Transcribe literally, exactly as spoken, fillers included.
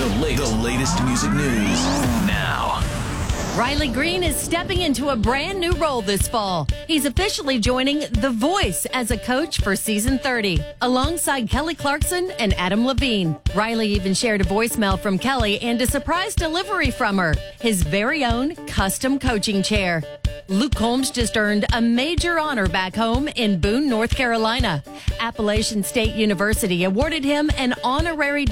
The, late, the latest music news now. Riley Green is stepping into a brand new role this fall. He's officially joining The Voice as a coach for season thirty, alongside Kelly Clarkson and Adam Levine. Riley even shared a voicemail from Kelly and a surprise delivery from her, his very own custom coaching chair. Luke Combs just earned a major honor back home in Boone, North Carolina. Appalachian State University awarded him an honorary